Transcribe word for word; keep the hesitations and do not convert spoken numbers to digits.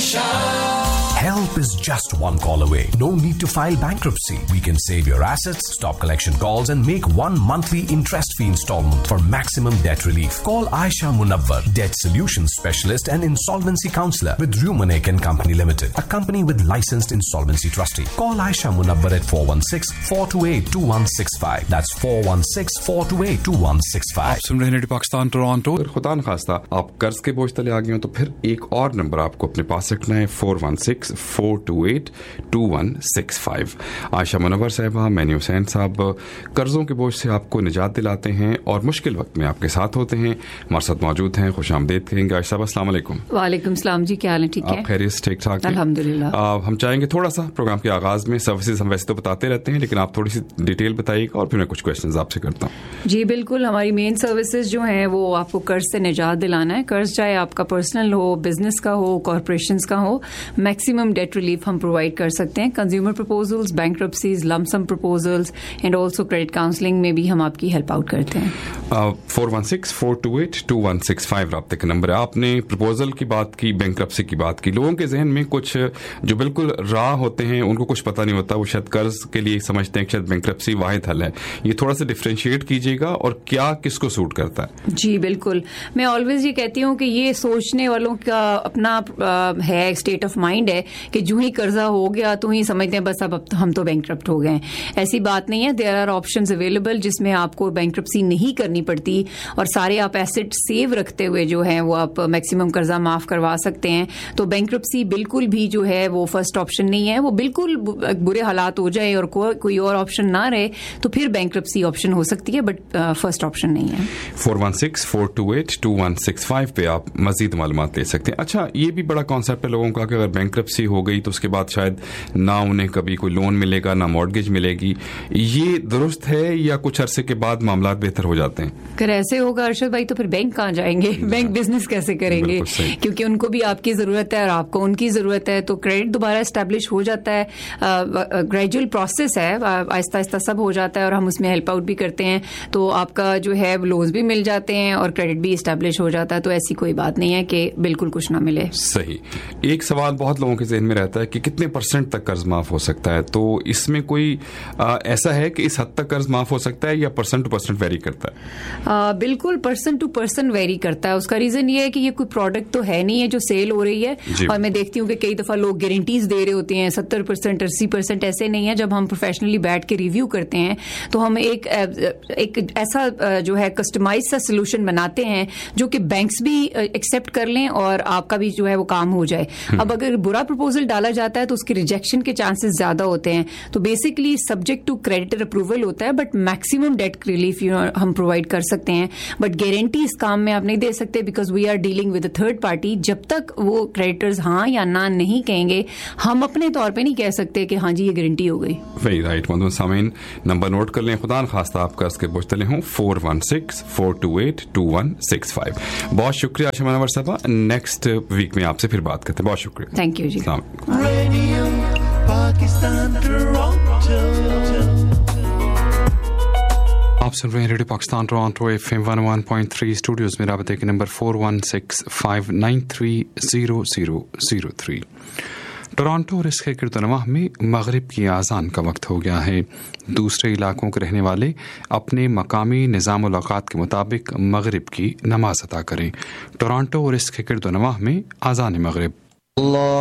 Aisha. Help is just one call away. No need to file bankruptcy. We can save your assets, stop collection calls, and make one monthly interest-free installment for maximum debt relief. Call Aisha Munawwar, Debt Solutions Specialist and Insolvency Counselor with Rumanek and Company Limited, a company with licensed insolvency trustee. Call Aisha Munawwar at four one six, four two eight, two one six five. That's four one six, four two eight, two one six five. आप सुन रहे हैं Pakistan Toronto. खुदा न खास्ता आप कर्ज के बोझ तले आ गए हो तो फिर एक और नंबर आपको अपने पास रखना है, four one six four to eight to one six five. Ayesha Munawwar साहिबा, मैनी हुसैन साहब कर्जों के बोझ से आपको निजात दिलाते हैं और मुश्किल वक्त में आपके साथ होते हैं। हमारे साथ मौजूद हैं, खुश आमदीद कहेंगे। आयशा साहब अस्सलाम वालेकुम। वालेकुम सलाम जी, क्या हाल है? ठीक है, आप खैरियत ठीक ठाक? अल्हम्दुलिल्लाह। हम चाहेंगे थोड़ा सा प्रोग्राम के आगाज में सर्विसेज हम वैसे तो बताते रहते हैं, लेकिन आप थोड़ी सी डिटेल बताइएगा और फिर मैं कुछ क्वेश्चन आपसे करता हूँ। जी बिल्कुल, हमारी मेन सर्विसेज जो हैं वो आपको कर्ज से निजात दिलाना है। कर्ज चाहे आपका पर्सनल हो, बिजनेस का हो, कॉर्पोरेशंस का हो, मैक्सिमम डेट रिलीफ हम प्रोवाइड कर सकते हैं। Consumer proposals, बैंक्रप्सीज, lump some proposals and also credit counselling में भी हम आपकी हेल्प आउट करते हैं। Four one six four to eight to one six five राब्ते का नंबर है। आपने प्रपोजल की बात की, बैंक्रप्सी की बात की। लोगों के जहन में कुछ जो बिल्कुल राह होते हैं, उनको कुछ पता नहीं होता, वो शायद कर्ज के लिए समझते हैं कि शायद बैंक्रप्सी वाहिद हल है। ये थोड़ा सा डिफ्रेंशिएट कीजिएगा और क्या किसको सूट करता है? जी बिल्कुल, मैं ऑलवेज ये कहती हूँ कि ये सोचने वालों का अपना आ, है स्टेट ऑफ माइंड है कि जो ही कर्जा हो गया तो ही समझते हैं बस अब, अब हम तो बैंक्रप्ट हो गए। ऐसी बात नहीं है। देयर आर ऑप्शंस अवेलेबल जिसमें आपको बैंक्रप्सी नहीं करनी पड़ती और सारे आप एसेट सेव रखते हुए जो है वो आप मैक्सिमम कर्जा माफ करवा सकते हैं। तो बैंक्रप्सी बिल्कुल भी जो है वो फर्स्ट ऑप्शन नहीं है। वो बिल्कुल बुरे हालात हो जाए और को, कोई और ऑप्शन ना रहे तो फिर बैंक्रप्सी ऑप्शन हो सकती है, बट फर्स्ट ऑप्शन नहीं है। Four one six four to eight to one six five पे आप मजीद मालूमात ले सकते हैं। अच्छा, ये भी बड़ा कॉन्सेप्ट है लोगों का कि अगर बैंक्रप्सी हो गई तो उसके बाद शायद ना उन्हें कभी कोई लोन मिलेगा, ना मॉर्गेज मिलेगी। ये दुरुस्त है या कुछ अरसे के बाद मामला बेहतर हो जाते हैं? अगर ऐसे होगा अरशद भाई तो फिर बैंक कहाँ जाएंगे? बैंक बिजनेस कैसे करेंगे? क्योंकि उनको भी आपकी जरूरत है और आपको उनकी जरूरत है। तो क्रेडिट दोबारा एस्टेब्लिश हो जाता है, ग्रेजुअल प्रोसेस है, आहिस्ता आहिस्ता सब हो जाता है और हम उसमें हेल्प आउट भी करते हैं। तो आपका जो है लोन्स भी मिल जाते हैं और क्रेडिट भी एस्टेब्लिश हो जाता है। तो ऐसी कोई बात नहीं है कि बिल्कुल कुछ ना मिले। सही। एक सवाल बहुत लोगों के जहन में रहता है कि कितने परसेंट तक कर्ज माफ हो सकता है? तो इसमें कोई आ, ऐसा है कि इस हद तक कर्ज माफ हो सकता है या परसेंट टू परसेंट वेरी करता है? आ, बिल्कुल परसेंट टू परसेंट वेरी करता है। उसका रीजन ये है कि ये कोई प्रोडक्ट तो है नहीं है जो सेल हो रही है। और मैं देखती हूँ कि कई दफा लोग गारंटीज दे रहे होते हैं सत्तर परसेंट अस्सी परसेंट। ऐसे नहीं है। जब हम प्रोफेशनली बैठ के रिव्यू करते हैं तो हम एक एक ऐसा जो है कस्टमाइज सा सोल्यूशन बनाते हैं जो कि बैंक्स भी एक्सेप्ट कर लें और आपका भी जो है वो काम हो जाए। अब अगर बुरा प्रपोजल डाला जाता है तो उसके रिजेक्शन के चांसेस ज्यादा होते हैं। तो basically subject to creditor approval होता है, but maximum date relief you know हम प्रोवाइड कर सकते हैं। बट गारंटी इस काम में आप नहीं दे सकते because we are dealing with a third party. जब तक वो क्रेडिटर्स हाँ या ना नहीं कहेंगे, हम अपने तौर पे नहीं कह सकते कि हाँ जी ये गारंटी हो गई। Very right. मधु सामीन नंबर नोट कर लें, खुदा न खास्ता आप कर्ज के बोझ तले हों, four one six four to eight to one six five. बहुत शुक्रिया आयशा मुनव्वर साहबा। नेक्स्ट वीक में आपसे फिर बात करते हैं। बहुत शुक्रिया। Thank you ji. Radio Pakistan Toronto. आप सुन रहे हैं radio Pakistan Toronto F M one one point three. Studios में राबते के number four one six five nine three zero zero zero three. Toronto और इसके गिरदोनवाह में मगरिब की आज़ान का वक्त हो गया है। दूसरे इलाकों के रहने वाले अपने मकामी निज़ाम उल औक़ात के मुताबिक मगरिब की नमाज अदा करें। टोरंटो और इसके गिरदोनवाह में आज़ान मगरिब।